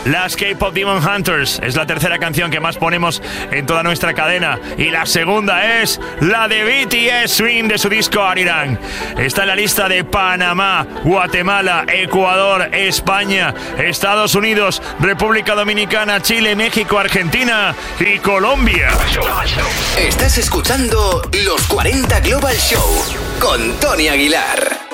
las K-Pop Demon Hunters. Es la tercera canción que más ponemos en toda nuestra cadena. Y la segunda es la de BTS Swing de su disco Arirang. Está en la lista de Panamá, Guatemala, Ecuador, España, Estados Unidos, República Dominicana, Chile, México, Argentina y Colombia. Estás escuchando Los 40 Global Show con Tony Aguilar.